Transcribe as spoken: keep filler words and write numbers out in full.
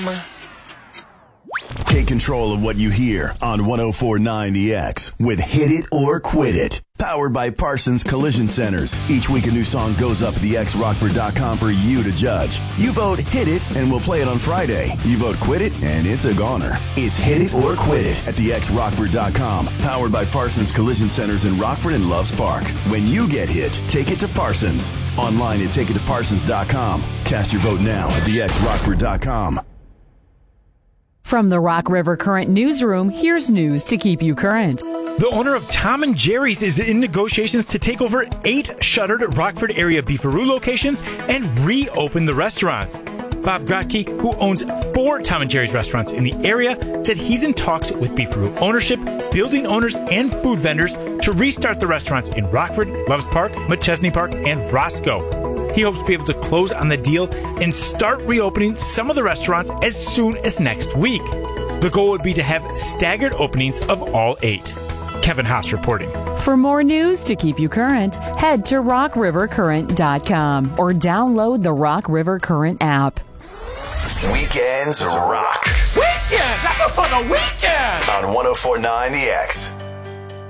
Take control of what you hear on one oh four point nine The X with Hit It or Quit It. Powered by Parsons Collision Centers. Each week a new song goes up at the x rockford dot com for you to judge. You vote Hit It and we'll play it on Friday. You vote Quit It and it's a goner. It's Hit It or Quit It at the x rockford dot com. Powered by Parsons Collision Centers in Rockford and Loves Park. When you get hit, take it to Parsons. Online at take it to parsons dot com. Cast your vote now at the x rockford dot com. From the Rock River Current newsroom, here's news to keep you current. The owner of Tom and Jerry's is in negotiations to take over eight shuttered Rockford area Beefaroo locations and reopen the restaurants. Bob Grotke, who owns four Tom and Jerry's restaurants in the area, said he's in talks with Beefaroo ownership, building owners, and food vendors to restart the restaurants in Rockford, Loves Park, McChesney Park, and Roscoe. He hopes to be able to close on the deal and start reopening some of the restaurants as soon as next week. The goal would be to have staggered openings of all eight. Kevin Haas reporting. For more news to keep you current, head to rock river current dot com or download the Rock River Current app. Weekends rock. Weekends! I'm for the weekend! On one oh four point nine The X.